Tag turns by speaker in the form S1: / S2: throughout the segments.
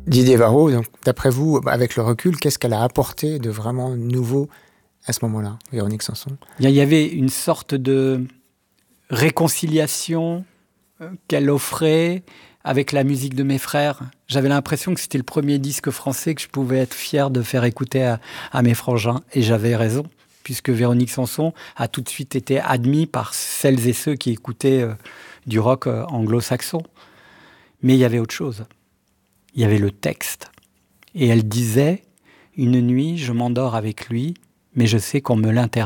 S1: Didier Varro, donc, d'après vous, avec le recul, qu'est-ce qu'elle a apporté de vraiment nouveau à ce moment-là, Véronique Sanson?
S2: Il y avait une sorte de réconciliation qu'elle offrait avec la musique de mes frères. J'avais l'impression que c'était le premier disque français que je pouvais être fier de faire écouter à mes frangins. Et j'avais raison, puisque Véronique Sanson a tout de suite été admise par celles et ceux qui écoutaient du rock anglo-saxon. Mais il y avait autre chose. Il y avait le texte. Et elle disait « Une nuit, je m'endors avec lui, mais je sais qu'on me l'interdit. »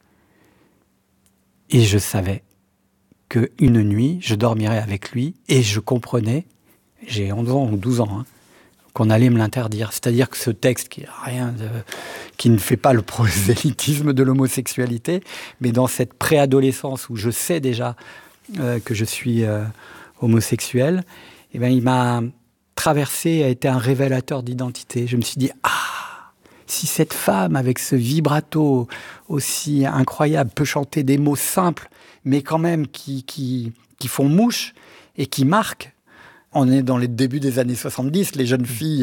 S2: Et je savais qu'une nuit, je dormirais avec lui et je comprenais, j'ai 11 ans ou 12 ans, qu'on allait me l'interdire. C'est-à-dire que ce texte qui ne fait pas le prosélytisme de l'homosexualité, mais dans cette préadolescence où je sais déjà que je suis homosexuel, eh ben, il m'a traversé, a été un révélateur d'identité. Je me suis dit, si cette femme, avec ce vibrato aussi incroyable, peut chanter des mots simples, mais quand même qui font mouche et qui marquent. On est dans les débuts des années 70, les jeunes filles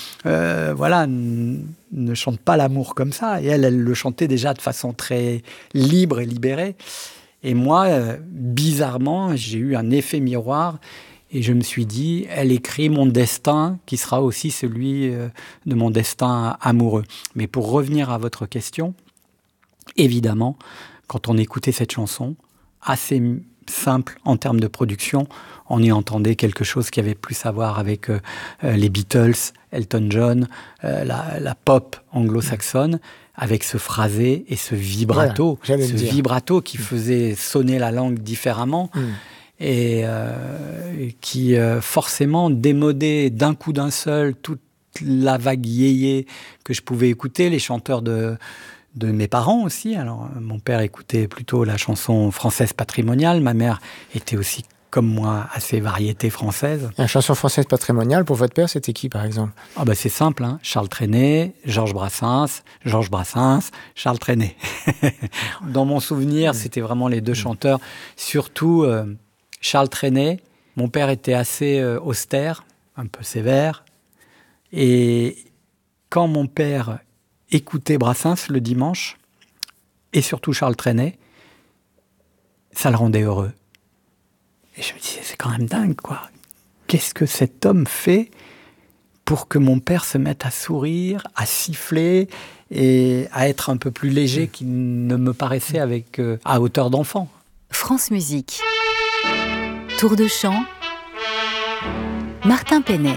S2: ne chantent pas l'amour comme ça. Et elle le chantait déjà de façon très libre et libérée. Et moi, bizarrement, j'ai eu un effet miroir et je me suis dit, elle écrit mon destin qui sera aussi celui de mon destin amoureux. Mais pour revenir à votre question, évidemment, quand on écoutait cette chanson, assez simple en termes de production, on y entendait quelque chose qui avait plus à voir avec les Beatles, Elton John, la pop anglo-saxonne, avec ce phrasé et ce vibrato, vibrato qui faisait sonner la langue différemment et qui forcément démodait d'un coup d'un seul toute la vague yéyé que je pouvais écouter, les chanteurs de mes parents aussi. Alors, mon père écoutait plutôt la chanson française patrimoniale. Ma mère était aussi, comme moi, assez variété française.
S1: La chanson française patrimoniale, pour votre père, c'était qui, par exemple ?
S2: C'est simple, Charles Trenet, Georges Brassens, Charles Trenet. Dans mon souvenir, c'était vraiment les deux chanteurs. Surtout, Charles Trenet. Mon père était assez austère, un peu sévère. Et quand mon père écouter Brassens le dimanche, et surtout Charles Trenet, ça le rendait heureux. Et je me disais, c'est quand même dingue, quoi. Qu'est-ce que cet homme fait pour que mon père se mette à sourire, à siffler, et à être un peu plus léger qu'il ne me paraissait à hauteur d'enfant.
S3: France Musique. Tour de chant. Martin Penet.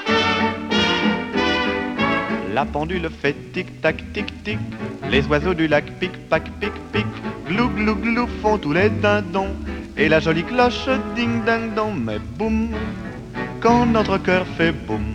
S4: La pendule fait tic-tac, tic-tic. Les oiseaux du lac pic-pac, pic-pic. Glou, glou, glou font tous les dindons. Et la jolie cloche ding-ding-dong. Mais boum, quand notre cœur fait boum.